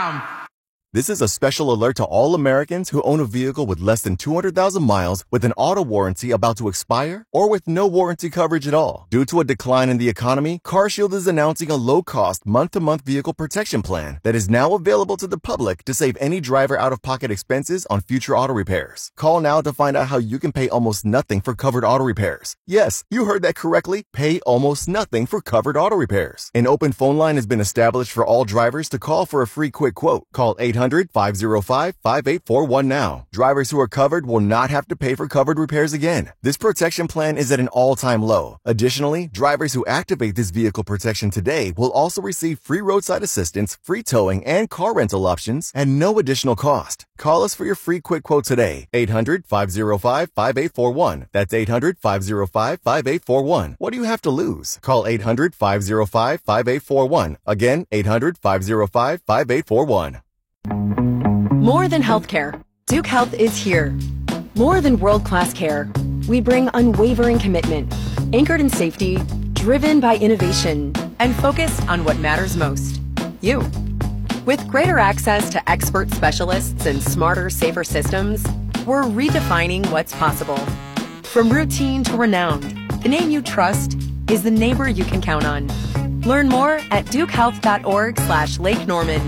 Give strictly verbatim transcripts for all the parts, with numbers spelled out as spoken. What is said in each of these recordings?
Bam! This is a special alert to all Americans who own a vehicle with less than two hundred thousand miles with an auto warranty about to expire or with no warranty coverage at all. Due to a decline in the economy, CarShield is announcing a low-cost month-to-month vehicle protection plan that is now available to the public to save any driver out-of-pocket expenses on future auto repairs. Call now to find out how you can pay almost nothing for covered auto repairs. Yes, you heard that correctly. Pay almost nothing for covered auto repairs. An open phone line has been established for all drivers to call for a free quick quote. Call eight hundred, five oh five, five eight four one now. Drivers who are covered will not have to pay for covered repairs again. This protection plan is at an all-time low. Additionally, drivers who activate this vehicle protection today will also receive free roadside assistance, free towing, and car rental options at no additional cost. Call us for your free quick quote today. eight hundred, five oh five, five eight four one. That's eight hundred, five oh five, five eight four one. What do you have to lose? Call eight hundred, five oh five, five eight four one. Again, eight hundred, five oh five, five eight four one. More than healthcare, Duke Health is here. More than world-class care, we bring unwavering commitment, anchored in safety, driven by innovation, and focused on what matters most, you. With greater access to expert specialists and smarter, safer systems, we're redefining what's possible. From routine to renowned, the name you trust is the neighbor you can count on. Learn more at dukehealth.org slash Lake Norman.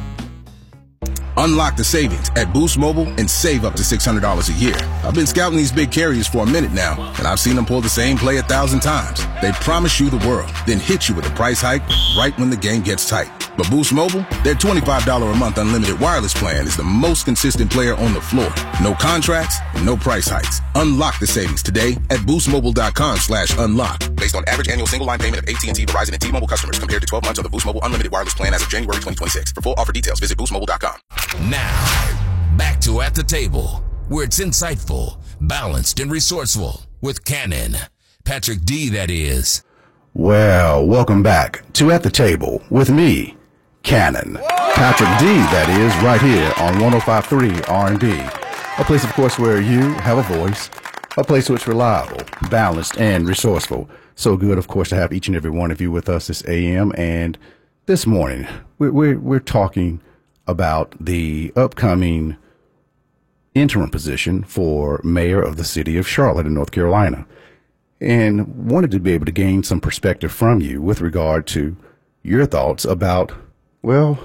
Unlock the savings at Boost Mobile and save up to six hundred dollars a year. I've been scouting these big carriers for a minute now, and I've seen them pull the same play a thousand times. They promise you the world, then hit you with a price hike right when the game gets tight. But Boost Mobile, their twenty-five dollars a month unlimited wireless plan is the most consistent player on the floor. No contracts, no price hikes. Unlock the savings today at boostmobile.com slash unlock. Based on average annual single line payment of A T and T, Verizon, and T-Mobile customers compared to twelve months of the Boost Mobile unlimited wireless plan as of January twenty twenty-six. For full offer details, visit boost mobile dot com. Now, back to At the Table, where it's insightful, balanced, and resourceful with Cannon. Patrick D, that is. Well, welcome back to At the Table with me, Cannon. Patrick D, that is, right here on one oh five point three R and D. A place, of course, where you have a voice, a place which is reliable, balanced, and resourceful. So good, of course, to have each and every one of you with us this A M. And this morning, we're, we're, we're talking about the upcoming interim position for mayor of the city of Charlotte in North Carolina, and wanted to be able to gain some perspective from you with regard to your thoughts about, well,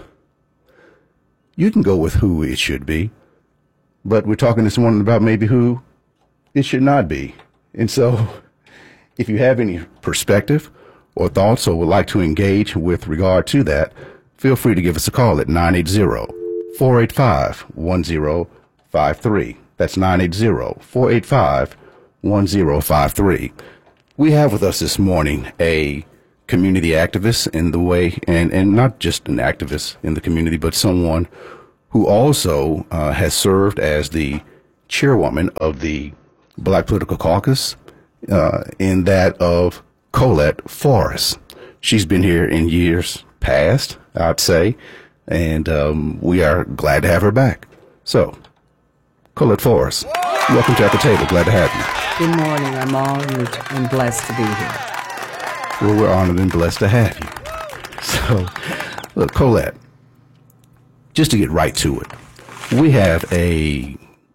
you can go with who it should be, but we're talking this morning about maybe who it should not be. And so if you have any perspective or thoughts or would like to engage with regard to that, feel free to give us a call at nine eight zero, four eight five, one zero five three. That's nine eight zero, four eight five, one zero five three. We have with us this morning a community activist in the way, and, and not just an activist in the community, but someone who also uh, has served as the chairwoman of the Black Political Caucus, uh, in that of Colette Forrest. She's been here in years past, I'd say, and um, we are glad to have her back. So, Colette Forrest, welcome to At the Table. Glad to have you. Good morning. I'm honored and blessed to be here. Well, we're honored and blessed to have you. So, look, Colette, just to get right to it, we have a,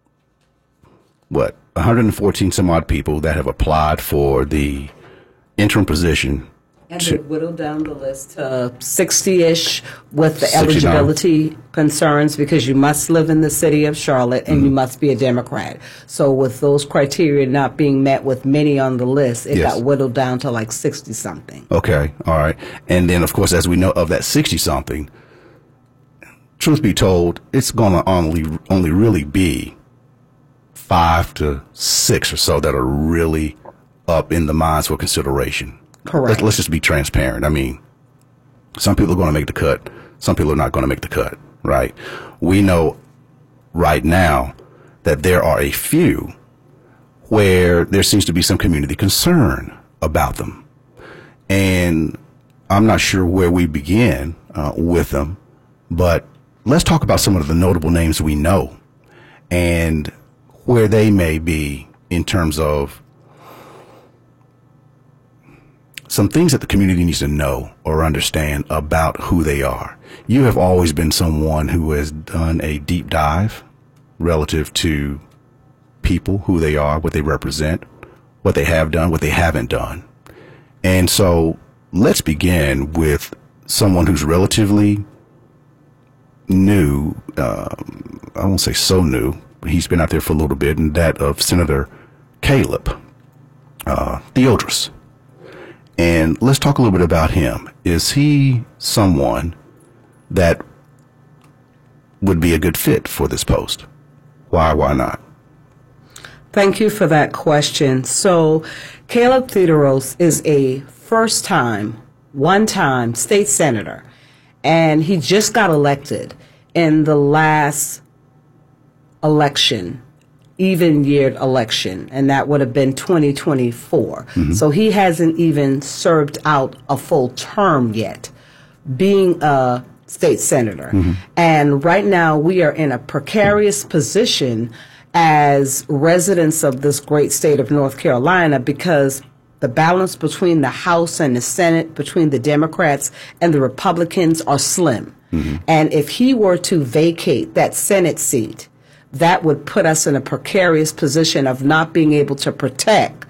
what, one hundred fourteen some odd people that have applied for the interim position. And they whittled down the list to sixty-ish with the sixty-nine eligibility concerns, because you must live in the city of Charlotte and mm-hmm. you must be a Democrat. So with those criteria not being met with many on the list, it yes. got whittled down to like sixty-something. Okay, all right. And then, of course, as we know, of that sixty-something, truth be told, it's going to only, only really be five to six or so that are really up in the minds for consideration. Correct. Let's just be transparent. I mean, some people are going to make the cut. Some people are not going to make the cut, right? We know right now that there are a few where there seems to be some community concern about them. And I'm not sure where we begin uh, with them, but let's talk about some of the notable names we know and where they may be in terms of some things that the community needs to know or understand about who they are. You have always been someone who has done a deep dive relative to people, who they are, what they represent, what they have done, what they haven't done. And so let's begin with someone who's relatively new. Uh, I won't say so new, but he's been out there for a little bit, and that of Senator Caleb uh, Theodros. And let's talk a little bit about him. Is he someone that would be a good fit for this post? Why, why not? Thank you for that question. So Caleb Theodros is a first-time, one-time state senator, and he just got elected in the last election, even-yeared election, and that would have been twenty twenty-four. Mm-hmm. So he hasn't even served out a full term yet, being a state senator. Mm-hmm. And right now we are in a precarious position as residents of this great state of North Carolina, because the balance between the House and the Senate, between the Democrats and the Republicans, are slim. Mm-hmm. And if he were to vacate that Senate seat, that would put us in a precarious position of not being able to protect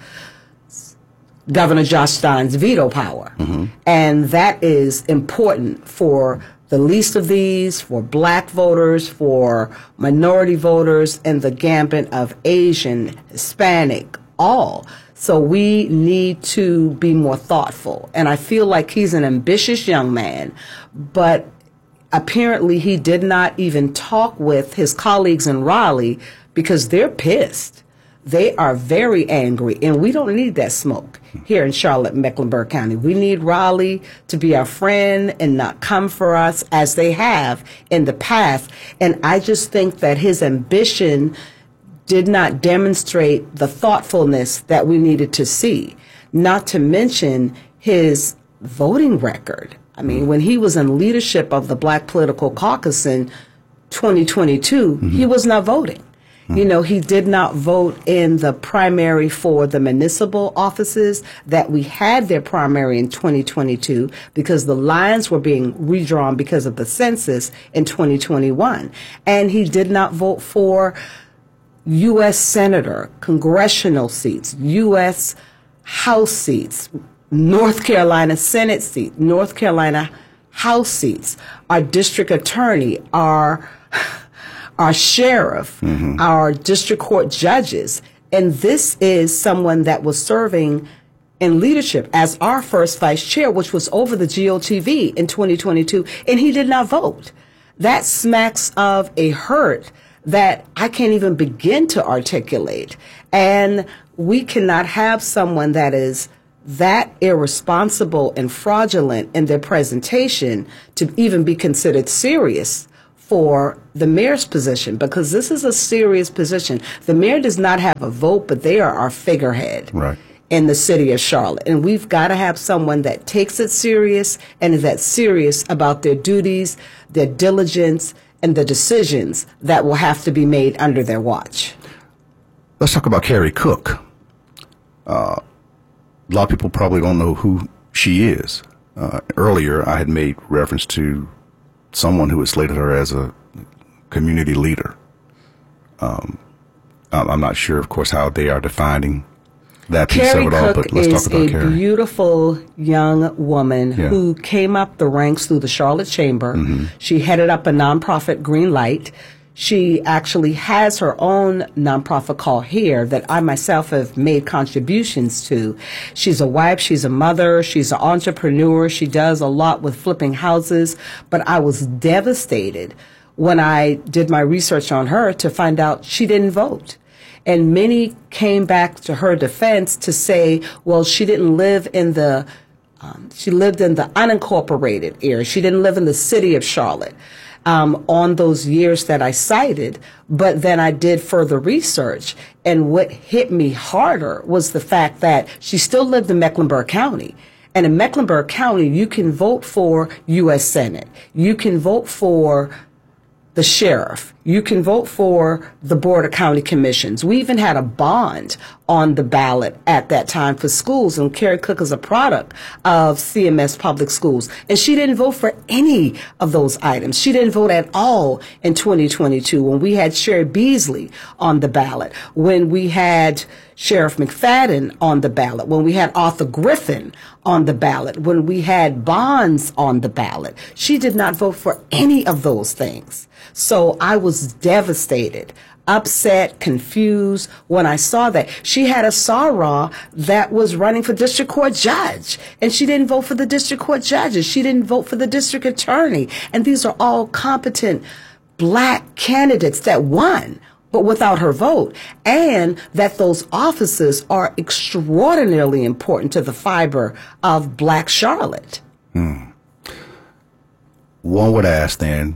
Governor Josh Stein's veto power. Mm-hmm. And that is important for the least of these, for black voters, for minority voters, and the gambit of Asian, Hispanic, all. So we need to be more thoughtful. And I feel like he's an ambitious young man, but apparently he did not even talk with his colleagues in Raleigh because they're pissed. They are very angry, and we don't need that smoke here in Charlotte, Mecklenburg County. We need Raleigh to be our friend and not come for us as they have in the past. And I just think that his ambition did not demonstrate the thoughtfulness that we needed to see, not to mention his voting record. I mean, when he was in leadership of the Black Political Caucus in twenty twenty-two, mm-hmm. he was not voting. You know, he did not vote in the primary for the municipal offices that we had their primary in twenty twenty-two because the lines were being redrawn because of the census in twenty twenty-one. And he did not vote for U S senator, congressional seats, U S House seats, North Carolina Senate seat, North Carolina House seats, our district attorney, our our sheriff, mm-hmm. our district court judges. And this is someone that was serving in leadership as our first vice chair, which was over the G O T V in twenty twenty-two, and he did not vote. That smacks of a hurt that I can't even begin to articulate. And we cannot have someone that is that irresponsible and fraudulent in their presentation to even be considered serious for the mayor's position, because this is a serious position. The mayor does not have a vote, but they are our figurehead right. in the city of Charlotte. And we've got to have someone that takes it serious and is that serious about their duties, their diligence, and the decisions that will have to be made under their watch. Let's talk about Carrie Cook. Uh, a lot of people probably don't know who she is. Uh, earlier, I had made reference to someone who had slated her as a community leader. Um, I'm not sure, of course, how they are defining that piece Carrie of it all, Cook but let's is talk about a Carrie. beautiful young woman Yeah. who came up the ranks through the Charlotte Chamber. Mm-hmm. She headed up a nonprofit, Green Light. She actually has her own nonprofit called Here that I myself have made contributions to. She's a wife, she's a mother, she's an entrepreneur. She does a lot with flipping houses. But I was devastated when I did my research on her to find out she didn't vote. And many came back to her defense to say, well, she didn't live in the, um, she lived in the unincorporated area. She didn't live in the city of Charlotte. Um, on those years that I cited, but then I did further research, and what hit me harder was the fact that she still lived in Mecklenburg County. And in Mecklenburg County, you can vote for U S Senate. You can vote for the sheriff. You can vote for the Board of County Commissions. We even had a bond on the ballot at that time for schools, and Carrie Cook is a product of C M S Public Schools. And she didn't vote for any of those items. She didn't vote at all in twenty twenty-two when we had Sherry Beasley on the ballot, when we had Sheriff McFadden on the ballot, when we had Arthur Griffin on the ballot, when we had Bonds on the ballot. She did not vote for any of those things. So I was devastated, upset, confused when I saw that. She had a soror that was running for district court judge, and she didn't vote for the district court judges. She didn't vote for the district attorney. And these are all competent black candidates that won, but without her vote, and that those offices are extraordinarily important to the fiber of Black Charlotte. Hmm. One would ask then,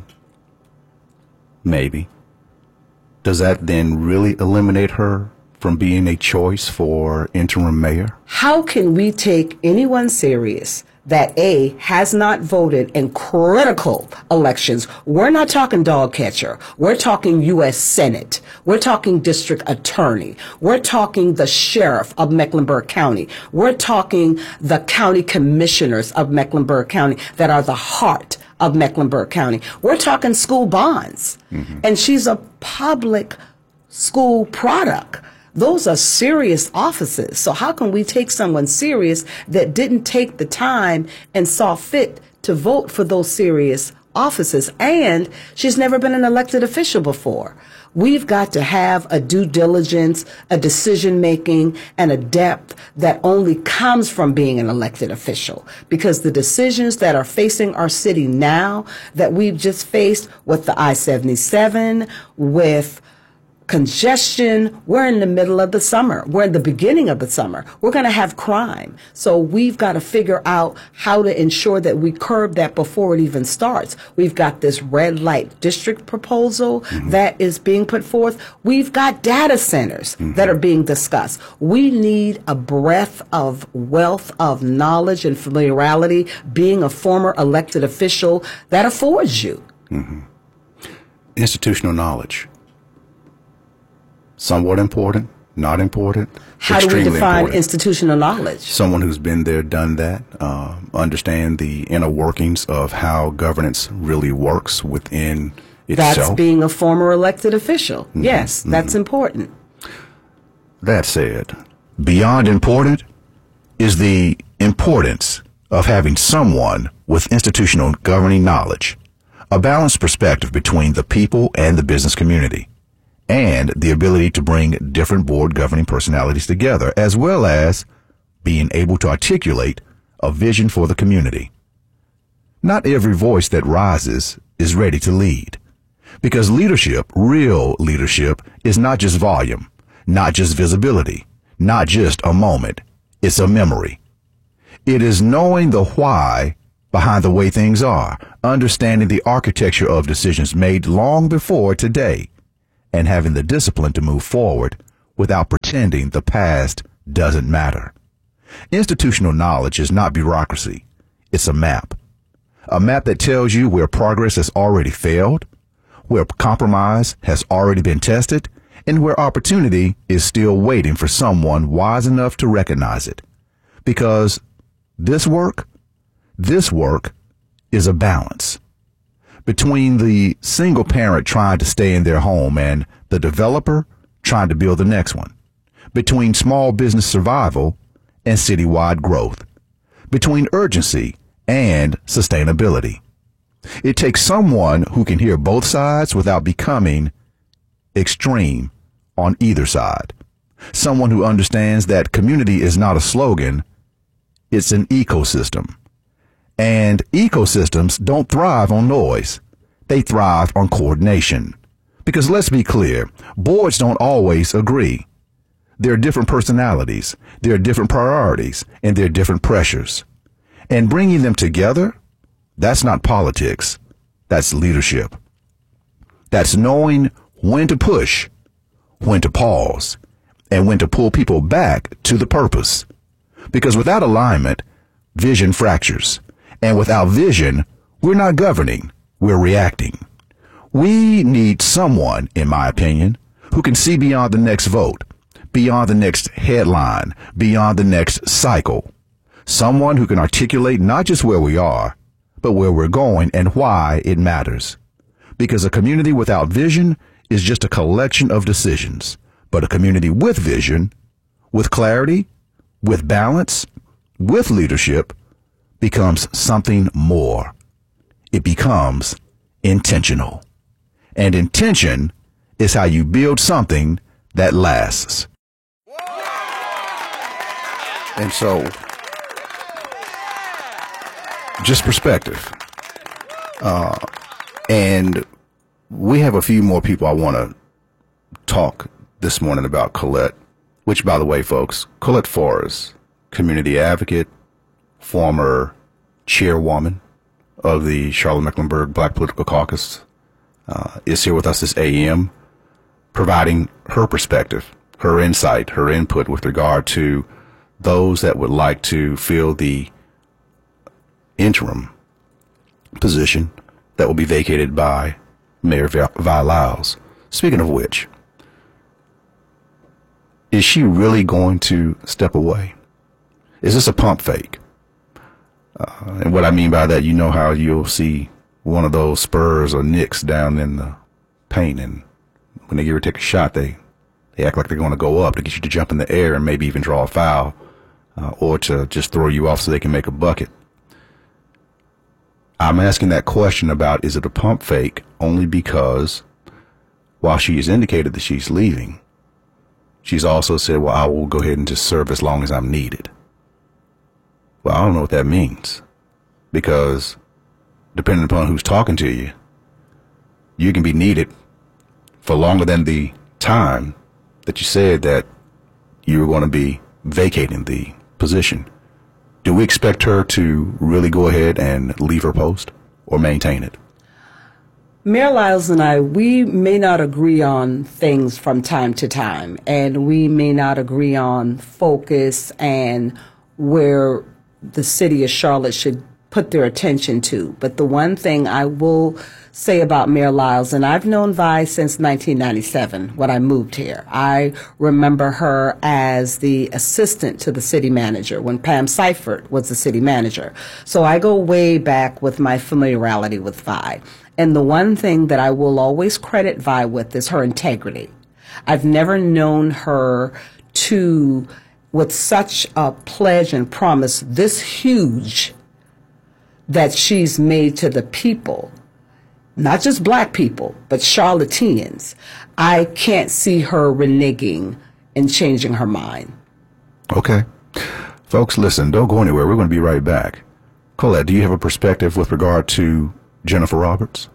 maybe, does that then really eliminate her from being a choice for interim mayor? How can we take anyone serious that A, has not voted in critical elections? We're not talking dog catcher. We're talking U S Senate. We're talking district attorney. We're talking the sheriff of Mecklenburg County. We're talking the county commissioners of Mecklenburg County that are the heart of Mecklenburg County. We're talking school bonds. Mm-hmm. And she's a public school product. Those are serious offices. So how can we take someone serious that didn't take the time and saw fit to vote for those serious offices? And she's never been an elected official before. We've got to have a due diligence, a decision making, and a depth that only comes from being an elected official. Because the decisions that are facing our city now, that we've just faced with the I seventy-seven, with congestion, we're in the middle of the summer. We're in the beginning of the summer. We're going to have crime. So we've got to figure out how to ensure that we curb that before it even starts. We've got this red light district proposal mm-hmm. that is being put forth. We've got data centers mm-hmm. that are being discussed. We need a breadth of wealth of knowledge and familiarity, being a former elected official, that affords you. Mm-hmm. Institutional knowledge. Somewhat important, not important. How do we define important. Institutional knowledge? Someone who's been there, done that, uh, understand the inner workings of how governance really works within itself. That's being a former elected official. Mm-hmm. Yes, mm-hmm. that's important. That said, beyond important is the importance of having someone with institutional governing knowledge, a balanced perspective between the people and the business community, and the ability to bring different board governing personalities together, as well as being able to articulate a vision for the community. Not every voice that rises is ready to lead, because leadership, real leadership, is not just volume, not just visibility, not just a moment. It's a memory. It is knowing the why behind the way things are, understanding the architecture of decisions made long before today, and having the discipline to move forward without pretending the past doesn't matter. Institutional knowledge is not bureaucracy. It's a map. A map that tells you where progress has already failed, where compromise has already been tested, and where opportunity is still waiting for someone wise enough to recognize it. Because this work, this work is a balance between the single parent trying to stay in their home and the developer trying to build the next one, between small business survival and citywide growth, between urgency and sustainability. It takes someone who can hear both sides without becoming extreme on either side, someone who understands that community is not a slogan, it's an ecosystem. And ecosystems don't thrive on noise. They thrive on coordination. Because let's be clear, boards don't always agree. There are different personalities, there are different priorities, and there are different pressures. And bringing them together, that's not politics. That's leadership. That's knowing when to push, when to pause, and when to pull people back to the purpose. Because without alignment, vision fractures. And without vision, we're not governing, we're reacting. We need someone, in my opinion, who can see beyond the next vote, beyond the next headline, beyond the next cycle. Someone who can articulate not just where we are, but where we're going and why it matters. Because a community without vision is just a collection of decisions. But a community with vision, with clarity, with balance, with leadership, becomes something more. It becomes intentional. And intention is how you build something that lasts. And so, just perspective. Uh, and we have a few more people I want to talk this morning about Colette, which, by the way, folks, Colette Forrest, community advocate, former chairwoman of the Charlotte-Mecklenburg Black Political Caucus, uh, is here with us this A M, providing her perspective, her insight, her input with regard to those that would like to fill the interim position that will be vacated by Mayor Vi Lyles. Speaking of which, is she really going to step away? Is this a pump fake? Uh, and what I mean by that, you know how you'll see one of those Spurs or Knicks down in the paint, and when they get ready to take a shot, they, they act like they're going to go up to get you to jump in the air and maybe even draw a foul, uh, or to just throw you off so they can make a bucket. I'm asking that question about, is it a pump fake, only because while she has indicated that she's leaving, she's also said, well, I will go ahead and just serve as long as I'm needed. Well, I don't know what that means, because depending upon who's talking to you, you can be needed for longer than the time that you said that you were going to be vacating the position. Do we expect her to really go ahead and leave her post or maintain it? Mayor Lyles and I, we may not agree on things from time to time, and we may not agree on focus and where the city of Charlotte should put their attention to. But the one thing I will say about Mayor Lyles, and I've known Vi since nineteen ninety-seven when I moved here. I remember her as the assistant to the city manager when Pam Seifert was the city manager. So I go way back with my familiarity with Vi. And the one thing that I will always credit Vi with is her integrity. I've never known her to, with such a pledge and promise this huge that she's made to the people, not just black people, but Charlotteans. I can't see her reneging and changing her mind. Okay. Folks, listen, don't go anywhere. We're going to be right back. Colette, do you have a perspective with regard to Jennifer Roberts?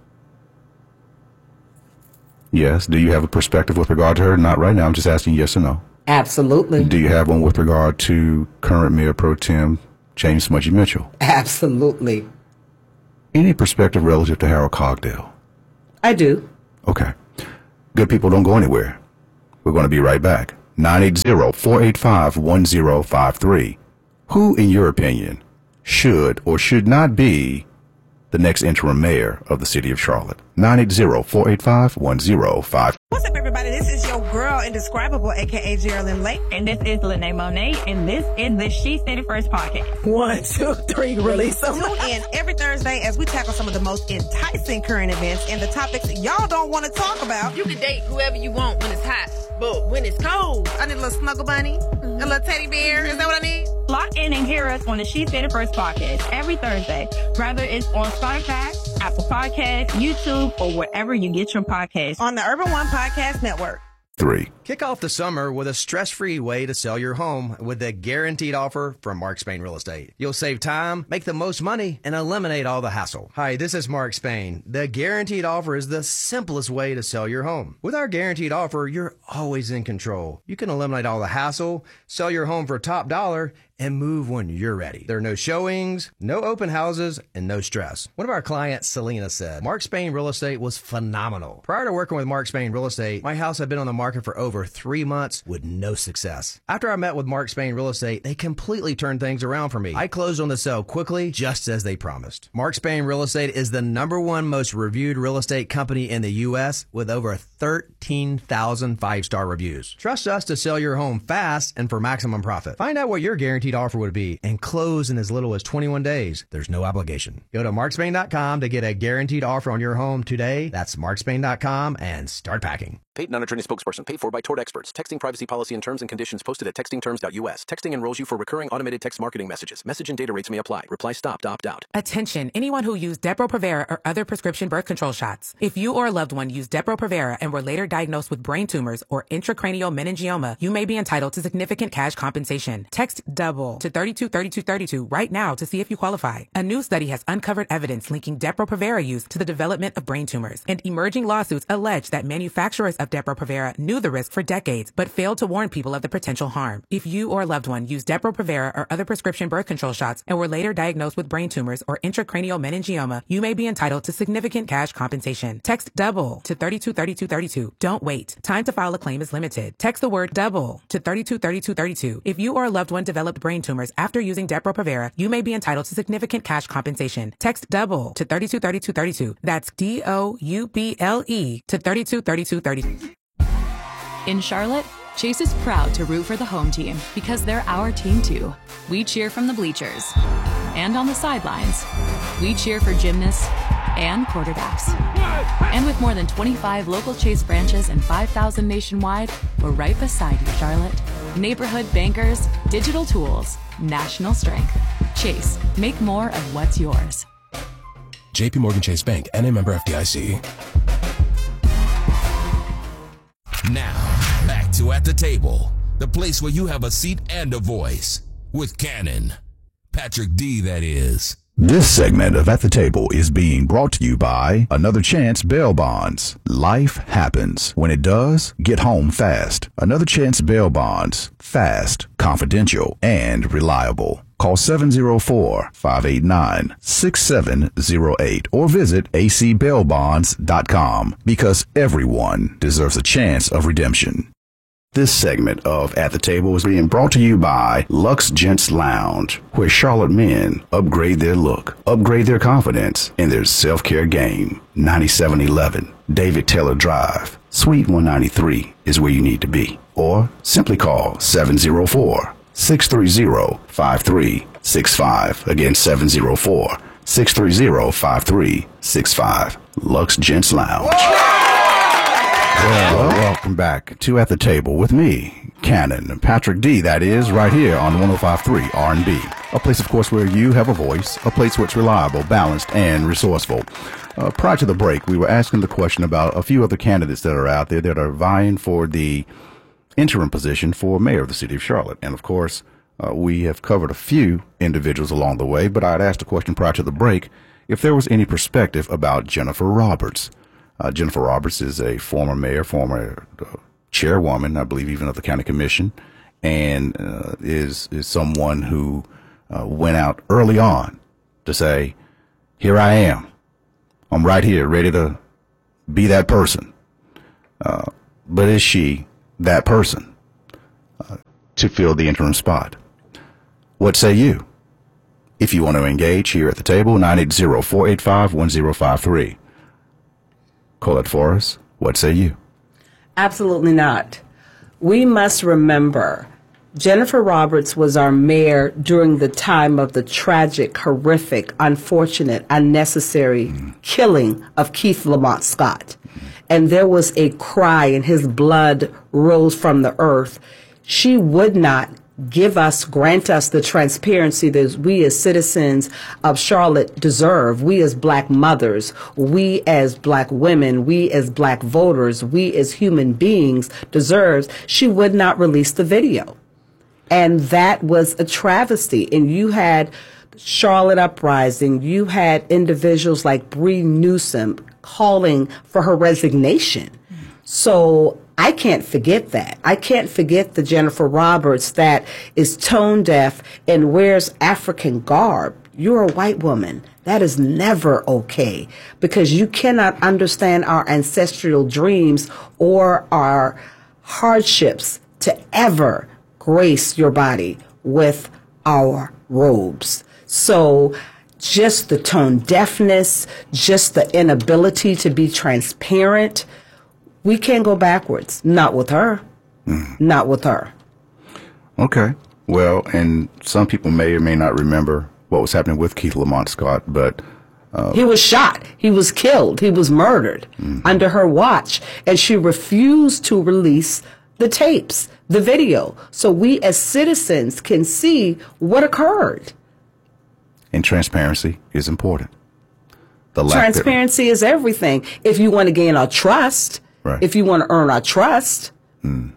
Yes. Do you have a perspective with regard to her? Not right now. I'm just asking yes or no. Absolutely. Do you have one with regard to current Mayor Pro Tem James Smudgy Mitchell? Absolutely. Any perspective relative to Harold Cogdell? I do. Okay. Good people, don't go anywhere. We're going to be right back. nine eight zero, four eight five, one zero five three. Who, in your opinion, should or should not be the next interim mayor of the city of Charlotte? nine eight zero, four eight five, one zero five three. What's up, everybody? This is your girl, Indescribable, a k a. Geraldine Lake. And this is Lene Monet, and this is the She Said It First podcast. One, two, three, release them. Tune in every Thursday as we tackle some of the most enticing current events and the topics y'all don't want to talk about. You can date whoever you want when it's hot, but when it's cold, I need a little snuggle bunny, mm-hmm. a little teddy bear. Is that what I need? Lock in and hear us on the She Said It First podcast every Thursday, whether it's on Spotify, Apple Podcasts, YouTube, or wherever you get your podcasts. On the Urban One Podcast Network. Three. Kick off the summer with a stress-free way to sell your home with the guaranteed offer from Mark Spain Real Estate. You'll save time, make the most money, and eliminate all the hassle. Hi, this is Mark Spain. The guaranteed offer is the simplest way to sell your home. With our guaranteed offer, you're always in control. You can eliminate all the hassle, sell your home for top dollar, and move when you're ready. There are no showings, no open houses, and no stress. One of our clients, Selena, said, Mark Spain Real Estate was phenomenal. Prior to working with Mark Spain Real Estate, my house had been on the market for over three months with no success. After I met with Mark Spain Real Estate, they completely turned things around for me. I closed on the sale quickly, just as they promised. Mark Spain Real Estate is the number one most reviewed real estate company in the U S with over thirteen thousand five-star reviews. Trust us to sell your home fast and for maximum profit. Find out what your guaranteed offer would be and close in as little as twenty-one days. There's no obligation. Go to mark spain dot com to get a guaranteed offer on your home today. That's mark spain dot com and start packing. Paid non-attorney spokesperson paid for by Tort Experts. Texting privacy policy and terms and conditions posted at texting terms dot U S. Texting enrolls you for recurring automated text marketing messages. Message and data rates may apply. Reply stop to opt out. Attention, anyone who used Depo-Provera or other prescription birth control shots. If you or a loved one used Depo-Provera and were later diagnosed with brain tumors or intracranial meningioma, you may be entitled to significant cash compensation. Text DOUBLE to thirty-two thirty-two thirty-two right now to see if you qualify. A new study has uncovered evidence linking Depo-Provera use to the development of brain tumors, and emerging lawsuits allege that manufacturers of Depo-Provera knew the risk for decades but failed to warn people of the potential harm. If you or a loved one used Depo-Provera or other prescription birth control shots and were later diagnosed with brain tumors or intracranial meningioma, you may be entitled to significant cash compensation. Text DOUBLE to thirty-two thirty-two thirty-two. Don't wait. Time to file a claim is limited. Text the word DOUBLE to thirty-two thirty-two thirty-two. If you or a loved one developed brain tumors after using Depo-Provera, you may be entitled to significant cash compensation. Text DOUBLE to thirty-two thirty-two thirty-two. That's D O U B L E to thirty-two thirty-two thirty-two. In Charlotte, Chase is proud to root for the home team because they're our team too. We cheer from the bleachers and on the sidelines. We cheer for gymnasts and quarterbacks. And with more than twenty-five local Chase branches and five thousand nationwide, we're right beside you, Charlotte. Neighborhood bankers, digital tools, national strength. Chase, make more of what's yours. J P Morgan Chase Bank, N A member F D I C. Now, back to At the Table, the place where you have a seat and a voice. With Cannon. Patrick D, that is. This segment of At the Table is being brought to you by Another Chance Bail Bonds. Life happens. When it does, get home fast. Another Chance Bail Bonds. Fast, confidential, and reliable. Call seven oh four, five eight nine, six seven oh eight or visit a c bail bonds dot com because everyone deserves a chance of redemption. This segment of At the Table is being brought to you by Lux Gents Lounge, where Charlotte men upgrade their look, upgrade their confidence, and their self-care game. ninety-seven eleven David Taylor Drive, Suite one ninety-three is where you need to be. Or simply call seven oh four, six three oh, five three six five. Again, seven oh four, six three oh, five three six five. Lux Gents Lounge. Well, welcome back to At the Table with me, Cannon, Patrick D, that is, right here on one oh five point three R and B. A place, of course, where you have a voice, a place where it's reliable, balanced, and resourceful. Uh, prior to the break, we were asking the question about a few other candidates that are out there that are vying for the interim position for mayor of the city of Charlotte. And, of course, uh, we have covered a few individuals along the way, but I'd asked the question prior to the break if there was any perspective about Jennifer Roberts. Uh, Jennifer Roberts is a former mayor, former uh, chairwoman, I believe, even of the county commission, and uh, is is someone who uh, went out early on to say, here I am. I'm right here, ready to be that person. Uh, but is she that person uh, to fill the interim spot? What say you? If you want to engage here at the table, nine eight zero, four eight five, one zero five three. Call it for us. What say you? Absolutely not. We must remember Jennifer Roberts was our mayor during the time of the tragic, horrific, unfortunate, unnecessary mm. killing of Keith Lamont Scott. And there was a cry and his blood rose from the earth. She would not give us, grant us the transparency that we as citizens of Charlotte deserve. We as black mothers, we as black women, we as black voters, we as human beings deserves. She would not release the video. And that was a travesty. And you had Charlotte Uprising, you had individuals like Bree Newsom calling for her resignation. So I can't forget that. I can't forget the Jennifer Roberts that is tone deaf and wears African garb. You're a white woman. That is never okay, because you cannot understand our ancestral dreams or our hardships to ever grace your body with our robes. So just the tone deafness, just the inability to be transparent, we can't go backwards. Not with her. Mm. Not with her. Okay. Well, and some people may or may not remember what was happening with Keith Lamont Scott, but uh, he was shot. He was killed. He was murdered mm-hmm. under her watch, and she refused to release the tapes, the video, so we as citizens can see what occurred. And transparency is important. The transparency is everything. If you want to gain our trust, right. if you want to earn our trust. Mm.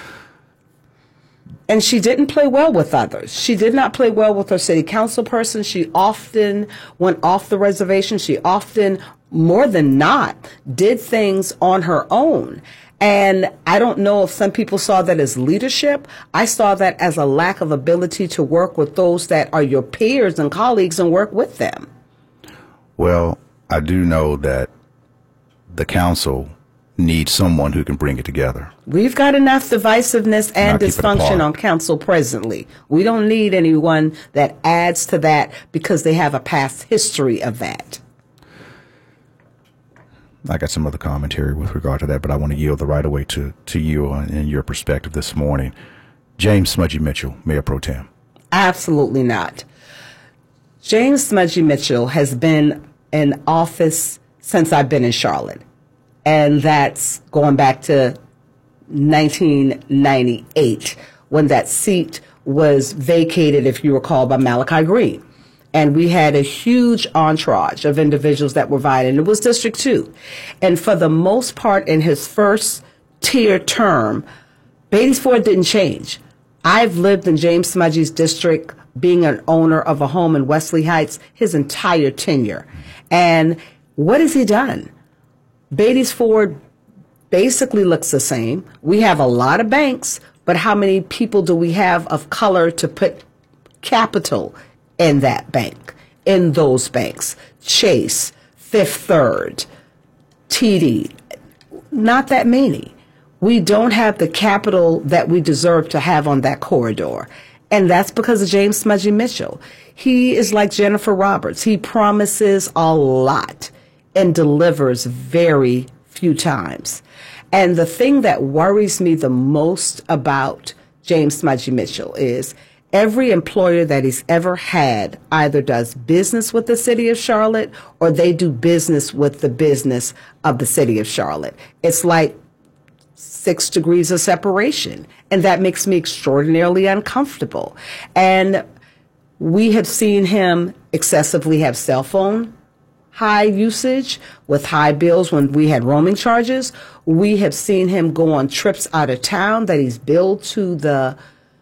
And she didn't play well with others. She did not play well with her city council person. She often went off the reservation. She often, more than not, did things on her own. And I don't know if some people saw that as leadership. I saw that as a lack of ability to work with those that are your peers and colleagues and work with them. Well, I do know that the council needs someone who can bring it together. We've got enough divisiveness and dysfunction on council presently. We don't need anyone that adds to that because they have a past history of that. I got some other commentary with regard to that, but I want to yield the right of way to, to you and your perspective this morning. James Smudgy Mitchell, Mayor Pro Tem. Absolutely not. James Smudgy Mitchell has been in office since I've been in Charlotte. And that's going back to nineteen ninety-eight, when that seat was vacated, if you recall, by Malachi Green. And we had a huge entourage of individuals that were vying, and it was District two. And for the most part, in his first tier term, Beatties Ford didn't change. I've lived in James Smudgy's district, being an owner of a home in Wesley Heights, his entire tenure. And what has he done? Beatties Ford basically looks the same. We have a lot of banks, but how many people do we have of color to put capital in that bank, in those banks? Chase, Fifth Third, T D, not that many. We don't have the capital that we deserve to have on that corridor. And that's because of James Smudgy Mitchell. He is like Jennifer Roberts. He promises a lot and delivers very few times. And the thing that worries me the most about James Smudgy Mitchell is every employer that he's ever had either does business with the city of Charlotte or they do business with the business of the city of Charlotte. It's like six degrees of separation. And that makes me extraordinarily uncomfortable. And we have seen him excessively have cell phone high usage with high bills when we had roaming charges. We have seen him go on trips out of town that he's billed to the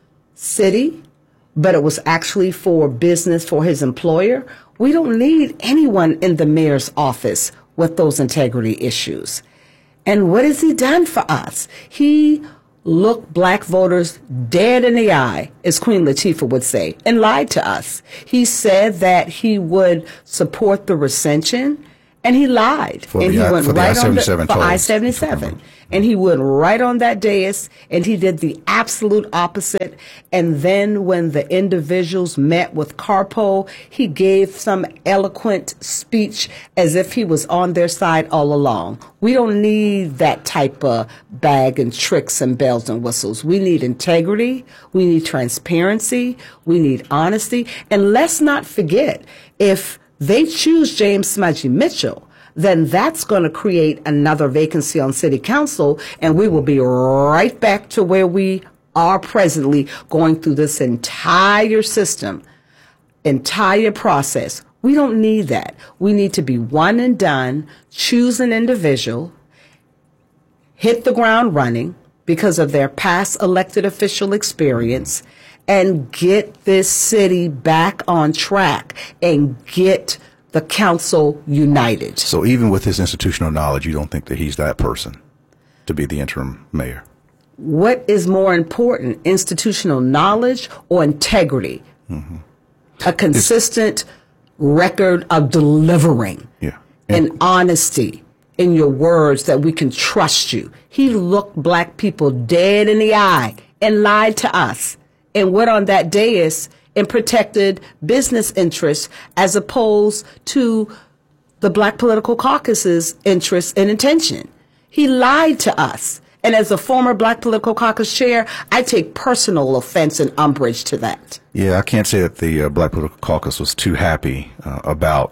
city, but it was actually for business for his employer. We don't need anyone in the mayor's office with those integrity issues. And what has he done for us? He looked black voters dead in the eye, as Queen Latifah would say, and lied to us. He said that he would support the recension, and he lied. For and the, he went for right the on I the seventy-seven for I seventy-seven. And he went right on that dais, and he did the absolute opposite. And then when the individuals met with Carpo, he gave some eloquent speech as if he was on their side all along. We don't need that type of bag and tricks and bells and whistles. We need integrity. We need transparency. We need honesty. And let's not forget, if they choose James Smudgy Mitchell, then that's going to create another vacancy on city council, and we will be right back to where we are presently, going through this entire system, entire process. We don't need that. We need to be one and done, choose an individual, hit the ground running because of their past elected official experience, and get this city back on track and get the council united. So even with his institutional knowledge, you don't think that he's that person? to be the interim mayor? What is more important, institutional knowledge or integrity? Mm-hmm. A consistent it's, record of delivering yeah. and, and honesty in your words that we can trust you. He looked black people dead in the eye and lied to us and went on that dais and protected business interests as opposed to the Black Political Caucus's interests and intention. He lied to us. And as a former Black Political Caucus chair, I take personal offense and umbrage to that. Yeah, I can't say that the uh, Black Political Caucus was too happy uh, about,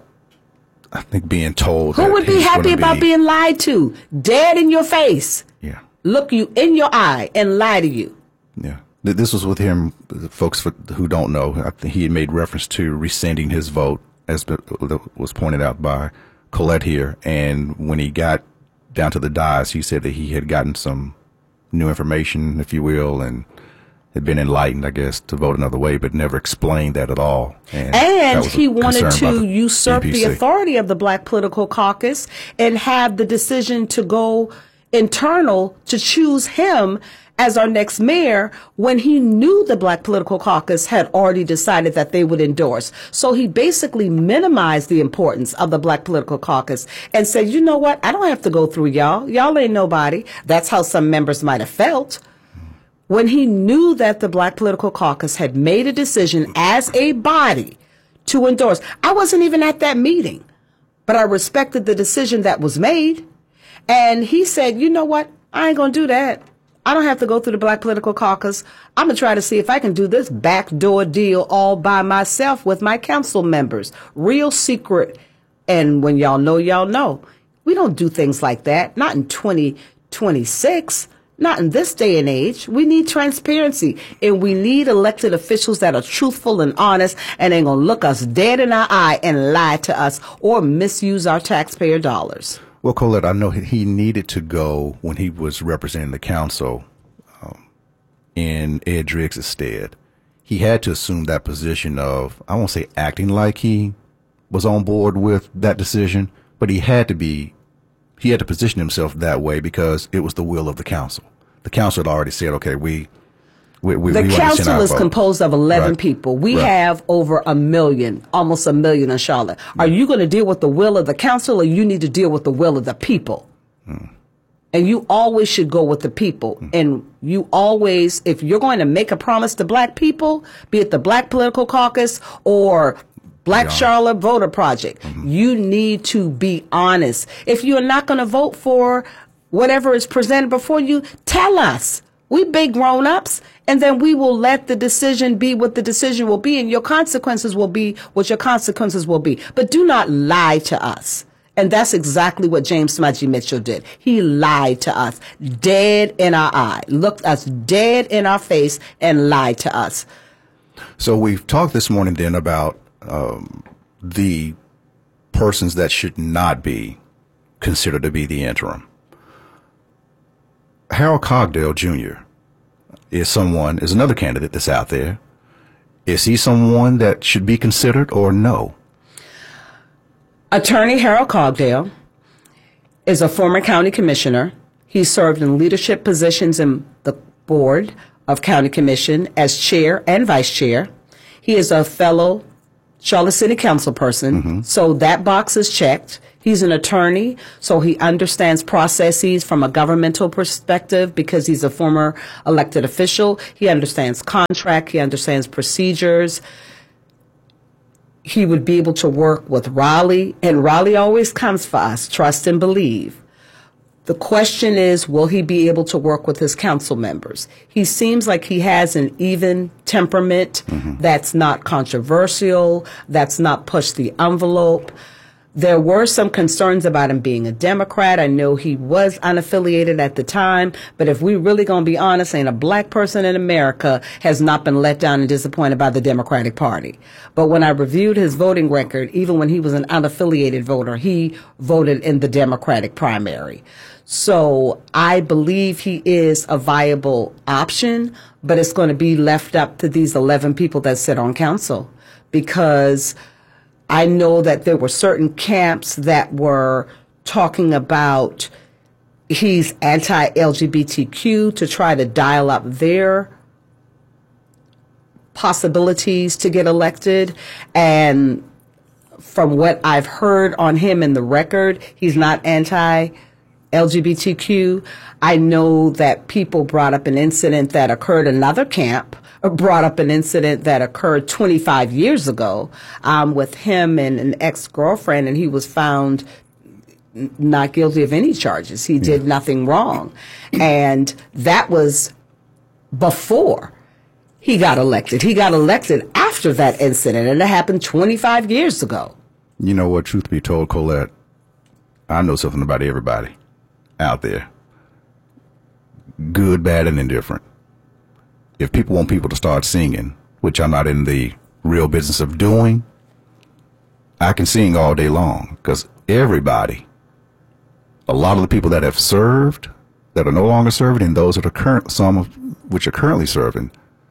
I think, being told. Who that would be happy about be... being lied to? Dead in your face. Yeah. Look you in your eye and lie to you. Yeah. This was with him, folks who don't know, I think he had made reference to rescinding his vote, as was pointed out by Colette here. And when he got down to the dais, he said that he had gotten some new information, if you will, and had been enlightened, I guess, to vote another way, but never explained that at all. And, and he wanted to the usurp N P C. The authority of the Black Political Caucus and have the decision to go internal to choose him as our next mayor when he knew the Black Political Caucus had already decided that they would endorse. So he basically minimized the importance of the Black Political Caucus and said, you know what? I don't have to go through y'all. Y'all ain't nobody. That's how some members might have felt. When he knew that the Black Political Caucus had made a decision as a body to endorse. I wasn't even at that meeting, but I respected the decision that was made. And he said, you know what? I ain't going to do that. I don't have to go through the Black Political Caucus. I'm going to try to see if I can do this backdoor deal all by myself with my council members. Real secret. And when y'all know, y'all know. We don't do things like that. Not in twenty twenty-six. Not in this day and age. We need transparency. And we need elected officials that are truthful and honest and ain't going to look us dead in our eye and lie to us or misuse our taxpayer dollars. Well, Colette, I know he needed to go when he was representing the council um, in Ed Driggs' stead. He had to assume that position of, I won't say acting like he was on board with that decision, but he had to be, he had to position himself that way because it was the will of the council. The council had already said, okay, we, we, we the we council is vote. composed of eleven right. people. We right. have over a million, almost a million in Charlotte. Mm. Are you going to deal with the will of the council or you need to deal with the will of the people? Mm. And you always should go with the people. Mm. And you always, if you're going to make a promise to black people, be it the Black Political Caucus or Black Charlotte Voter Project, mm-hmm. you need to be honest. If you're not going to vote for whatever is presented before you, tell us. We big grown-ups, and then we will let the decision be what the decision will be, and your consequences will be what your consequences will be. But do not lie to us. And that's exactly what James Smudgy Mitchell did. He lied to us, dead in our eye, looked us dead in our face, and lied to us. So we've talked this morning then about um, the persons that should not be considered to be the interim. Harold Cogdell Junior is someone, is another candidate that's out there. Is he someone that should be considered or no? Attorney Harold Cogdell is a former county commissioner. He served in leadership positions in the board of county commission as chair and vice chair. He is a fellow Charlotte City Council person, mm-hmm. so that box is checked. He's an attorney, so he understands processes from a governmental perspective because he's a former elected official. He understands contract. He understands procedures. He would be able to work with Raleigh, and Raleigh always comes for us, trust and believe. The question is, will he be able to work with his council members? He seems like he has an even temperament mm-hmm. that's not controversial, that's not push the envelope. There were some concerns about him being a Democrat. I know he was unaffiliated at the time, but if we really gonna be honest, ain't a black person in America has not been let down and disappointed by the Democratic Party. But when I reviewed his voting record, even when he was an unaffiliated voter, he voted in the Democratic primary. So I believe he is a viable option, but it's going to be left up to these eleven people that sit on council, because I know that there were certain camps that were talking about he's anti-L G B T Q to try to dial up their possibilities to get elected. And from what I've heard on him in the record, he's not anti-L G B T Q. I know that people brought up an incident that occurred in another camp, or brought up an incident that occurred twenty-five years ago um, with him and an ex-girlfriend, and he was found not guilty of any charges. He did nothing wrong. And that was before he got elected. He got elected after that incident, and it happened twenty-five years ago. You know what, truth be told, Colette, I know something about everybody out there. Good, bad, and indifferent. If people want people to start singing, which I'm not in the real business of doing, I can sing all day long, because everybody, a lot of the people that have served, that are no longer serving, and those that are current, some of which are currently serving,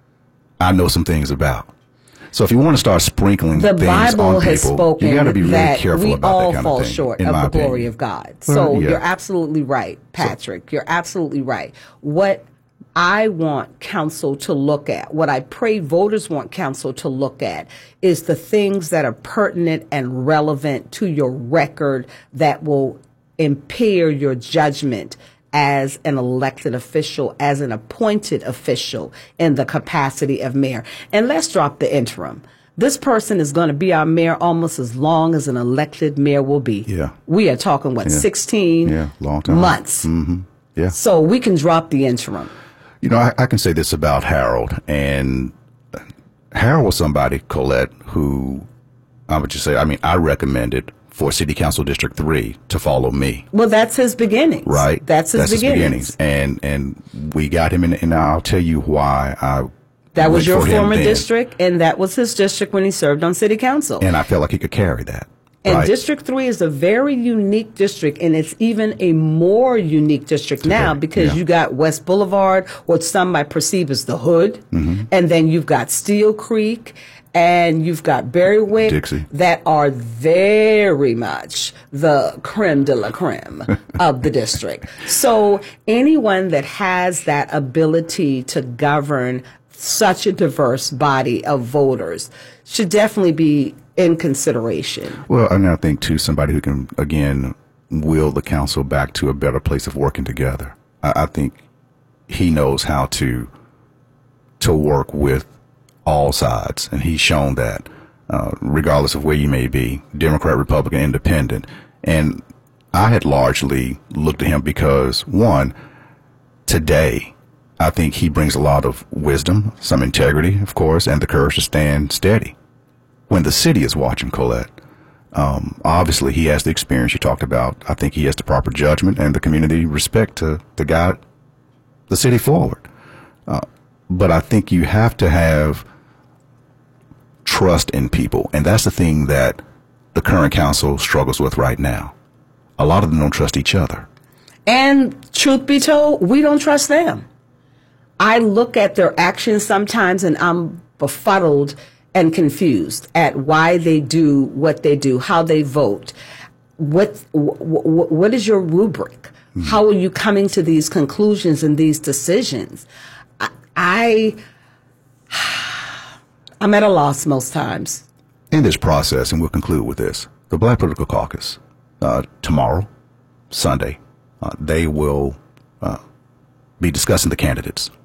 I know some things about. So if you want to start sprinkling the things Bible on has people, spoken you got to be really that careful we about all that kind fall of thing, short in of my the opinion. glory of God. Well, So yeah. you're absolutely right, Patrick. You're absolutely right. What I want council to look at, what I pray voters want council to look at, is the things that are pertinent and relevant to your record that will impair your judgment as an elected official, as an appointed official in the capacity of mayor. And let's drop the interim. This person is going to be our mayor almost as long as an elected mayor will be. Yeah. We are talking, what, Yeah. sixteen Yeah, long time. months. Mm-hmm. Yeah. So we can drop the interim. You know, I, I can say this about Harold, and Harold was somebody, Colette, who, I would just say, I mean, I recommended for City Council District three to follow me. Well, that's his beginnings. Right. That's his That's beginnings. his beginnings. And, and we got him in, and I'll tell you why I That was went your for him former then. district, and that was his district when he served on city council. And I felt like he could carry that. And right. District three is a very unique district, and it's even a more unique district now because yeah. you got West Boulevard, what some might perceive as the hood, Mm-hmm. and then you've got Steel Creek, and you've got Berrywick, Dixie. that are very much the creme de la creme of the district. So anyone that has that ability to govern such a diverse body of voters should definitely be in consideration. Well, and I think, too, somebody who can, again, will the council back to a better place of working together. I, I think he knows how to to work with all sides, and he's shown that, uh, regardless of where you may be, Democrat, Republican, Independent. And I had largely looked at him because, one, today, I think he brings a lot of wisdom, some integrity, of course, and the courage to stand steady when the city is watching, Colette. Um, obviously, he has the experience you talked about. I think he has the proper judgment and the community respect to, to guide the city forward. Uh, but I think you have to have trust in people, and that's the thing that the current council struggles with right now. A lot of them don't trust each other. And truth be told, we don't trust them. I look at their actions sometimes and I'm befuddled and confused at why they do what they do, how they vote. What wh- wh- what is your rubric? Mm-hmm. How are you coming to these conclusions and these decisions? I, I I'm at a loss most times. In this process, and we'll conclude with this, the Black Political Caucus, uh, tomorrow, Sunday, uh, they will uh, be discussing the candidates